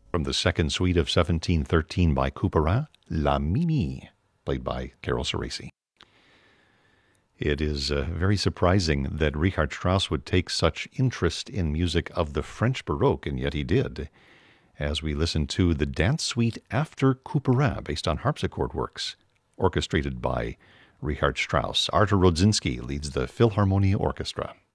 From the second suite of 1713 by Couperin, La Mimi, played by Carol Ceresi. It is very surprising that Richard Strauss would take such interest in music of the French Baroque, and yet he did, as we listen to the Dance Suite after Couperin, based on harpsichord works, orchestrated by Richard Strauss. Artur Rodzinski leads the Philharmonia Orchestra.